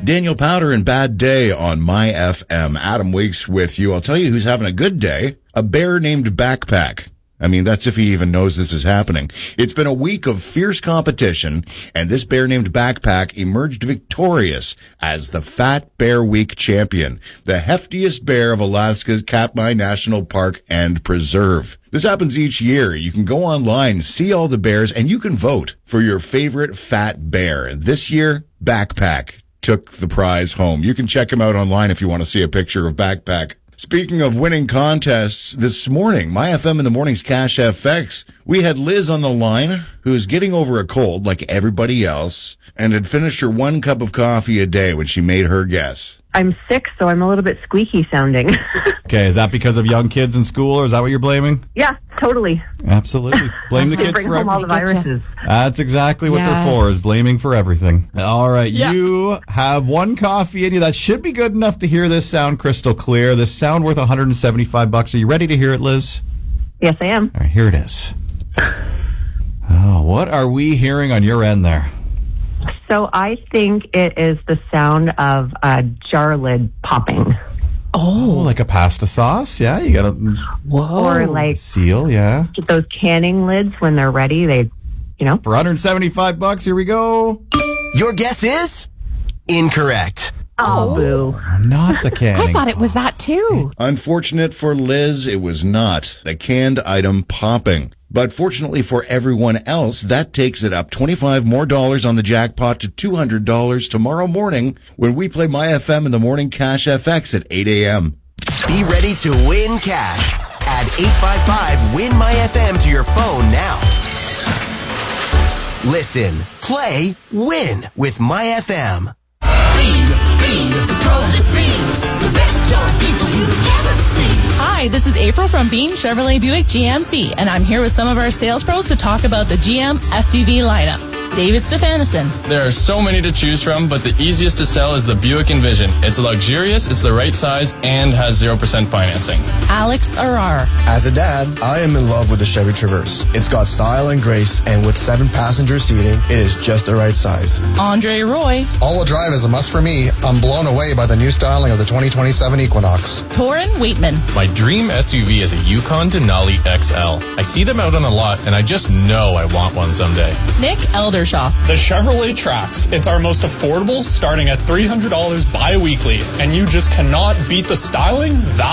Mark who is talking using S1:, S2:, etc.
S1: Daniel Powder and Bad Day on My FM. Adam Weeks with you. I'll tell you who's having a good day. A bear named Backpack. I mean, that's if he even knows this is happening. It's been a week of fierce competition, and this bear named Backpack emerged victorious as the Fat Bear Week champion, the heftiest bear of Alaska's Katmai National Park and Preserve. This happens each year. You can go online, see all the bears, and you can vote for your favorite fat bear. This year, Backpack took the prize home. You can check him out online if you want to see a picture of Backpack. Speaking of winning contests, this morning, My FM in the Morning's Cash FX, we had Liz on the line, who's getting over a cold like everybody else, and had finished her 1 cup of coffee a day when she made her guess.
S2: I'm sick, so I'm a little bit squeaky sounding.
S3: Okay, is that because of young kids in school, or is that what you're blaming?
S2: Yeah, totally.
S3: Absolutely. Blame the kids
S2: Bring
S3: for
S2: home all the viruses.
S3: That's exactly what they're for, is blaming for everything. All right, You have 1 coffee in you. That should be good enough to hear this sound crystal clear. This sound worth $175. Are you ready to hear it, Liz?
S2: Yes, I am.
S3: All right, here it is. Oh, what are we hearing on your end there?
S2: So I think it is the sound of a jar lid popping.
S3: Oh, like a pasta sauce? Yeah, you got a
S2: Or like
S3: seal, yeah.
S2: those canning lids when they're ready, they,
S3: For $175, here we go.
S4: Your guess is incorrect.
S2: Oh, boo.
S3: Not the canning.
S5: I thought it was that too.
S1: Unfortunate for Liz, it was not the canned item popping. But fortunately for everyone else, that takes it up $25 more on the jackpot to $200 tomorrow morning when we play My FM in the Morning Cash FX at 8 a.m.
S4: Be ready to win cash. Add 855-WIN-MY-FM to your phone now. Listen, play, win with My FM.
S6: Hi, this is April from Bean Chevrolet Buick GMC, and I'm here with some of our sales pros to talk about the GM SUV lineup. David Stefanisson.
S7: There are so many to choose from, but the easiest to sell is the Buick Envision. It's luxurious, it's the right size, and has 0% financing.
S6: Alex Arar.
S8: As a dad, I am in love with the Chevy Traverse. It's got style and grace, and with 7-passenger seating, it is just the right size.
S6: Andre Roy.
S8: All-wheel drive is a must for me. I'm blown away by the new styling of the 2027 Equinox.
S6: Torin Waitman.
S7: My dream SUV is a Yukon Denali XL. I see them out on the lot, and I just know I want one someday.
S6: Nick Eldershaw.
S9: The Chevrolet Trax. It's our most affordable, starting at $300 bi-weekly, and you just cannot beat the styling, value,